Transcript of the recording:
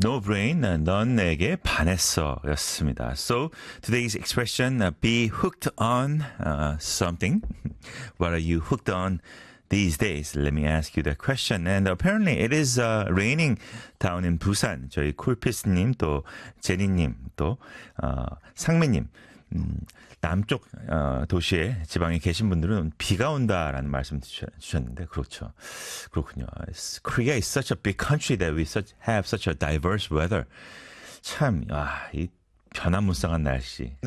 No brain, 넌 내게 반했어 였습니다. So today's expression, be hooked on something. What are you hooked on these days? Let me ask you that question. And apparently it is raining down in Busan. 저희 쿨피스님 또 제니님 또 상미님 남쪽 도시에 지방에 계신 분들은 비가 온다라는 말씀 주셨는데 그렇죠. 그렇군요. Korea is such a big country that we have such a diverse weather. 참, 이 변화무쌍한 날씨.